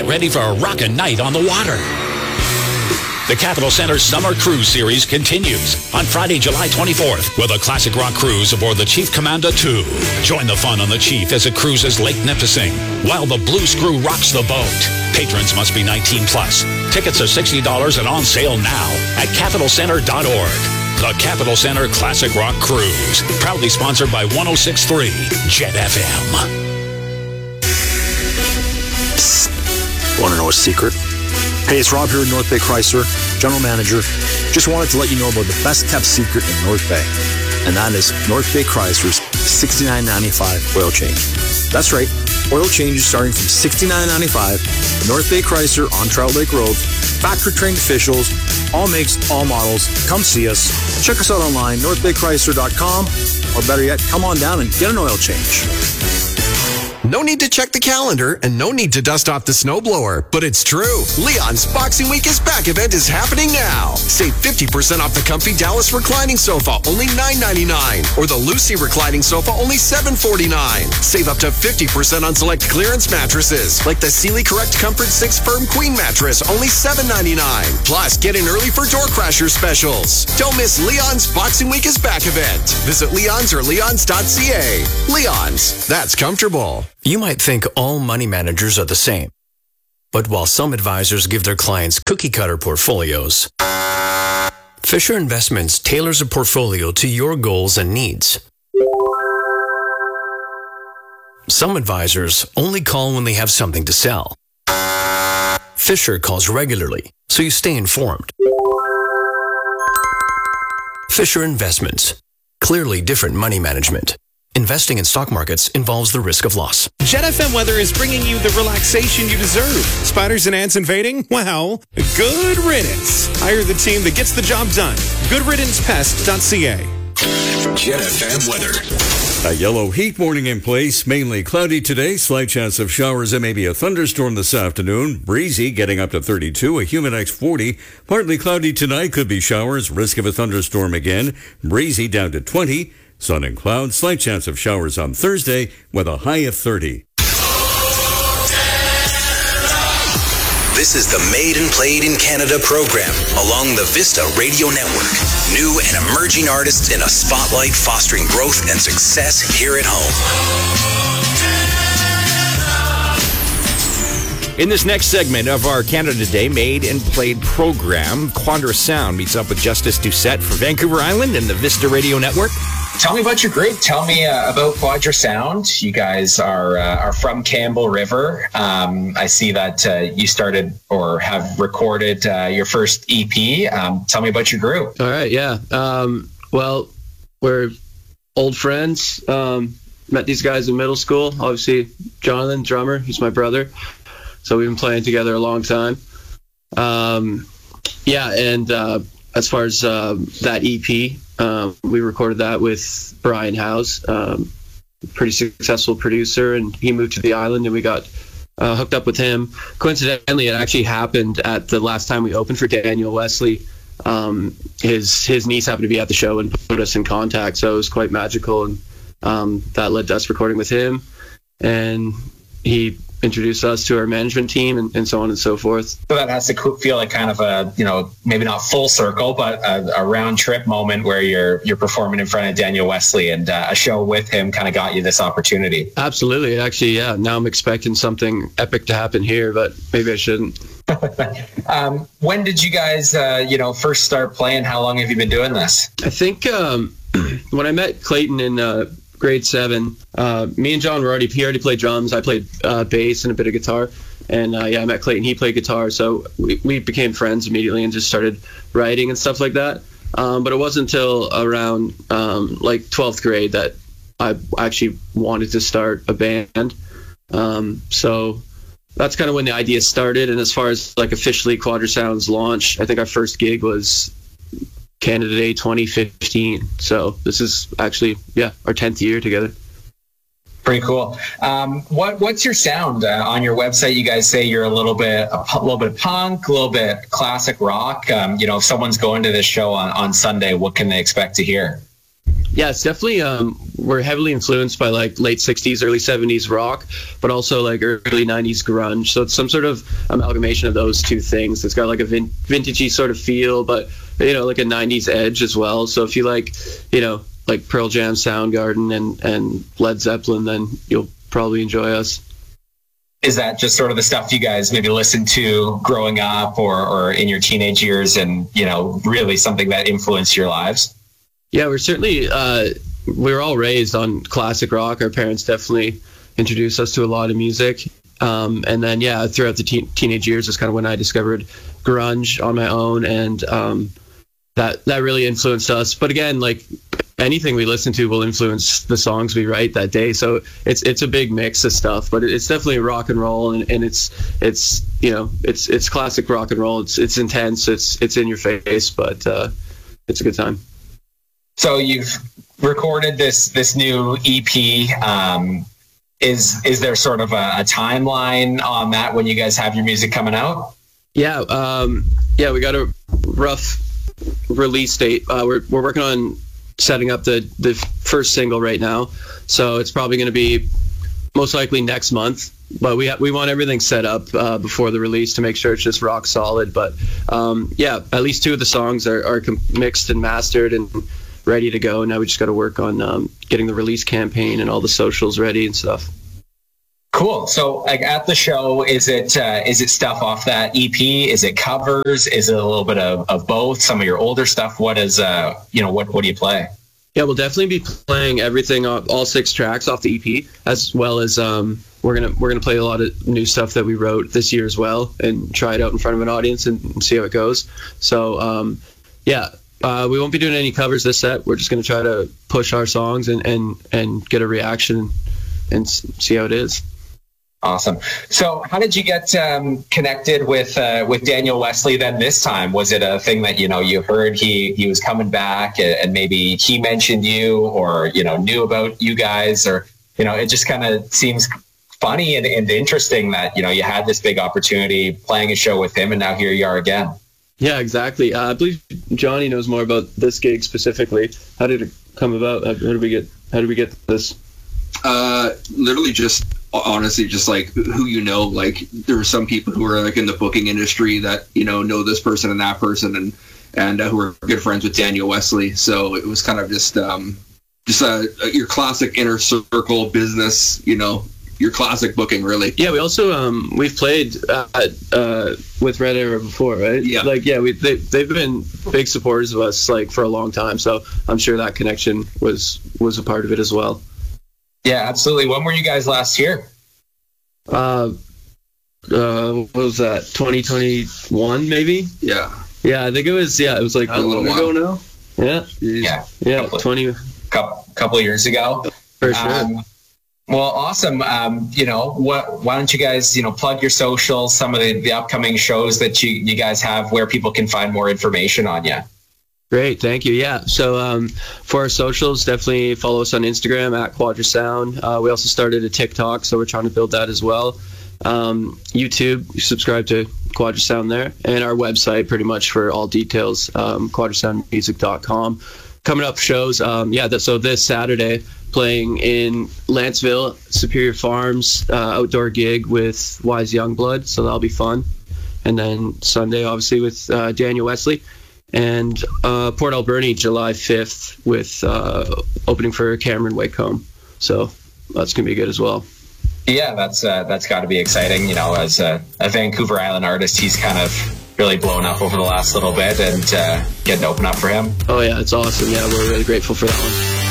Get ready for a rockin' night on the water. The Capital Center Summer Cruise Series continues on Friday, July 24th with a classic rock cruise aboard the Chief Commander 2. Join the fun on the Chief as it cruises Lake Nipissing while the Blue Screw rocks the boat. Patrons must be 18 plus. Tickets are $60 and on sale now at capitalcenter.org. The Capital Center Classic Rock Cruise, proudly sponsored by 106.3 Jet FM. Psst. Want to know a secret? Hey, it's Rob here at North Bay Chrysler, General Manager. Just wanted to let you know about the best kept secret in North Bay, and that is North Bay Chrysler's $69.95 oil change. That's right, oil changes starting from $69.95. North Bay Chrysler on Trout Lake Road. Factory-trained officials, all makes, all models. Come see us. Check us out online, northbaychrysler.com, or better yet, come on down and get an oil change. No need to check the calendar and no need to dust off the snowblower, but it's true. Leon's Boxing Week is Back event is happening now. Save 50% off the comfy Dallas reclining sofa, only $9.99, or the Lucy reclining sofa, only $7.49. Save up to 50% on select clearance mattresses, like the Sealy Correct Comfort 6 Firm Queen mattress, only $7.99. Plus, get in early for door crasher specials. Don't miss Leon's Boxing Week is Back event. Visit Leon's or leons.ca. Leon's, that's comfortable. You might think all money managers are the same. But while some advisors give their clients cookie-cutter portfolios, Fisher Investments tailors a portfolio to your goals and needs. Some advisors only call when they have something to sell. Fisher calls regularly, so you stay informed. Fisher Investments. Clearly different money management. Investing in stock markets involves the risk of loss. Jet FM weather is bringing you the relaxation you deserve. Spiders and ants invading? Well, good riddance. Hire the team that gets the job done. GoodRiddancePest.ca. Jet FM weather. A yellow heat warning in place. Mainly cloudy today. Slight chance of showers and maybe a thunderstorm this afternoon. Breezy getting up to 32. A humid X 40. Partly cloudy tonight. Could be showers. Risk of a thunderstorm again. Breezy down to 20. Sun and clouds, slight chance of showers on Thursday with a high of 30. This is the Made and Played in Canada program along the Vista Radio Network. New and emerging artists in a spotlight fostering growth and success here at home. In this next segment of our Canada Day Made and Played program, Quandra Sound meets up with Justice Doucette for Vancouver Island and the Vista Radio Network. Tell me about your group. Tell me about Quandra Sound. You guys are from Campbell River. I see that you started or have recorded your first EP. Tell me about your group. All right, yeah. Well, we're old friends. Met these guys in middle school. Obviously, Jonathan, drummer, he's my brother. So we've been playing together a long time. As far as that EP, we recorded that with Brian Howes, pretty successful producer, and he moved to the island and we got hooked up with him. Coincidentally, it actually happened at the last time we opened for Daniel Wesley. His niece happened to be at the show and put us in contact, so it was quite magical, and that led to us recording with him, and he introduced us to our management team and so on and so forth. So that has to feel like kind of a, maybe not full circle, but a round trip moment where you're performing in front of Daniel Wesley, and a show with him kind of got you this opportunity. Absolutely. Actually, yeah. Now I'm expecting something epic to happen here, but maybe I shouldn't. When did you guys, first start playing? How long have you been doing this? I think when I met Clayton in grade 7, me and John he already played drums. I played bass and a bit of guitar, and I met Clayton. He played guitar, so we became friends immediately and just started writing and stuff like that. But it wasn't until around 12th grade that I actually wanted to start a band. So that's kind of when the idea started. And as far as officially Quandra Sound's launch, I think our first gig was Canada Day 2015. So this is actually, our 10th year together. Pretty cool. What's your sound on your website? You guys say you're a little bit of punk, a little bit classic rock. If someone's going to this show on Sunday, what can they expect to hear? Yeah, it's definitely, we're heavily influenced by like late 60s, early 70s rock, but also like early 90s grunge. So it's some sort of amalgamation of those two things. It's got like a vintagey sort of feel, but, you know, like a 90s edge as well. So if you like, you know, like Pearl Jam, Soundgarden, and Led Zeppelin, then you'll probably enjoy us. Is that just sort of the stuff you guys maybe listened to growing up or in your teenage years and, you know, really something that influenced your lives? Yeah, we're certainly, we were all raised on classic rock. Our parents definitely introduced us to a lot of music. And then, yeah, throughout the teenage years is kind of when I discovered grunge on my own. And that really influenced us. But again, like anything we listen to will influence the songs we write that day. So it's a big mix of stuff, but it's definitely rock and roll. And it's you know, it's classic rock and roll. It's intense. It's in your face, but it's a good time. So you've recorded this new EP. Is there sort of a timeline on that when you guys have your music coming out? Yeah, we got a rough release date. We're working on setting up the first single right now, so it's probably going to be most likely next month. But we want everything set up before the release to make sure it's just rock solid. But yeah, at least 2 of the songs are mixed and mastered and ready to go. Now we just got to work on getting the release campaign and all the socials ready and stuff. Cool. So like at the show, is it stuff off that EP? Is it covers? Is it a little bit of both? Some of your older stuff? What is, what do you play? Yeah, we'll definitely be playing everything, all 6 tracks off the EP, as well as we're gonna play a lot of new stuff that we wrote this year as well, and try it out in front of an audience and see how it goes. So yeah. We won't be doing any covers this set. We're just going to try to push our songs and get a reaction and see how it is. Awesome. So how did you get connected with Daniel Wesley then this time? Was it a thing that, you know, you heard he was coming back and maybe he mentioned you or, you know, knew about you guys, or, you know, it just kind of seems funny and interesting that, you know, you had this big opportunity playing a show with him and now here you are again. Yeah, exactly. I believe Johnny knows more about this gig specifically. How did it come about? How did we get this? Literally just, honestly, just like who you know. Like there are some people who are like in the booking industry that, you know this person and that person and who are good friends with Daniel Wesley. So it was kind of just your classic inner circle business, you know, your classic booking, really. Yeah, we also we've played with Red Arrow before, right? Yeah. Like, yeah, they've been big supporters of us like for a long time, so I'm sure that connection was a part of it as well. Yeah, absolutely. When were you guys last here? What was that? 2021, maybe? Yeah. Yeah, I think it was. Yeah, it was like a little while ago now. Yeah. Yeah. Couple years ago. For sure. Well, awesome. You know, why don't you guys, you know, plug your socials, some of the upcoming shows that you guys have, where people can find more information on you. Great, thank you. Yeah, so for our socials, definitely follow us on Instagram at Quadrasound. We also started a TikTok, so we're trying to build that as well. YouTube, subscribe to Quadrasound there, and our website pretty much for all details, quadrasoundmusic.com. Coming up shows, so this Saturday, playing in Lanceville, Superior Farms, outdoor gig with Wise Youngblood, so that'll be fun. And then Sunday, obviously, with Daniel Wesley. And Port Alberni, July 5th, with opening for Cameron Wakecombe. So that's going to be good as well. Yeah, that's got to be exciting. You know, as a Vancouver Island artist, he's kind of really blown up over the last little bit, and getting to open up for him. Oh, yeah, it's awesome. Yeah, we're really grateful for that one.